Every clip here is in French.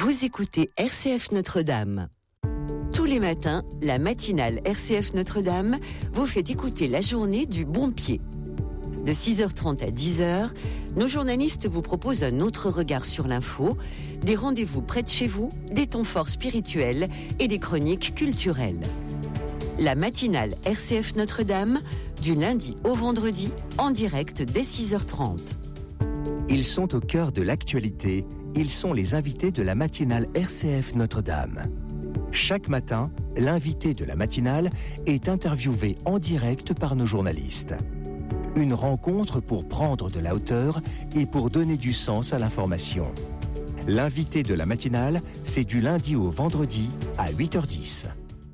Vous écoutez RCF Notre-Dame. Tous les matins, la matinale RCF Notre-Dame vous fait écouter la journée du bon pied. De 6h30 à 10h, nos journalistes vous proposent un autre regard sur l'info, des rendez-vous près de chez vous, des temps forts spirituels et des chroniques culturelles. La matinale RCF Notre-Dame, du lundi au vendredi, en direct dès 6h30. Ils sont au cœur de l'actualité. Ils sont les invités de la matinale RCF Notre-Dame. Chaque matin, l'invité de la matinale est interviewé en direct par nos journalistes. Une rencontre pour prendre de la hauteur et pour donner du sens à l'information. L'invité de la matinale, c'est du lundi au vendredi à 8h10.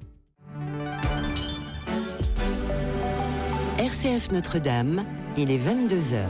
RCF Notre-Dame, il est 22h.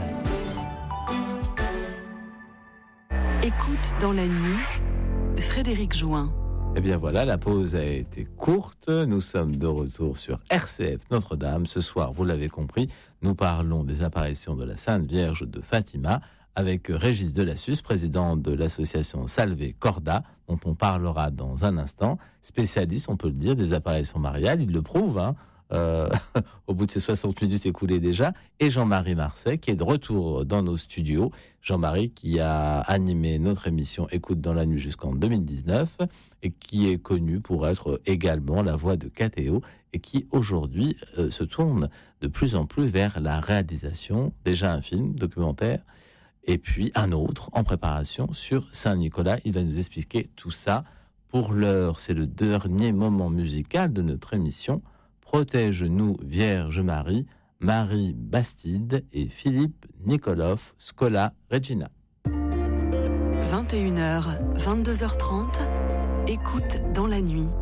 Écoute dans la nuit, Frédéric Join. Eh bien voilà, la pause a été courte. Nous sommes de retour sur RCF Notre-Dame. Ce soir, vous l'avez compris, nous parlons des apparitions de la Sainte Vierge de Fatima avec Régis Delassus, président de l'association Salve Corda, dont on parlera dans un instant. Spécialiste, on peut le dire, des apparitions mariales. Il le prouve, au bout de ces 60 minutes écoulées déjà, et Jean-Marie Marseille qui est de retour dans nos studios. Jean-Marie qui a animé notre émission Écoute dans la nuit jusqu'en 2019 et qui est connu pour être également la voix de Catéo et qui aujourd'hui se tourne de plus en plus vers la réalisation, déjà un film documentaire et puis un autre en préparation sur Saint-Nicolas. Il va nous expliquer tout ça. Pour l'heure, c'est le dernier moment musical de notre émission. Protège-nous, Vierge Marie, Marie Bastide et Philippe Nikolov, Scola Regina. 21h, 22h30, écoute dans la nuit.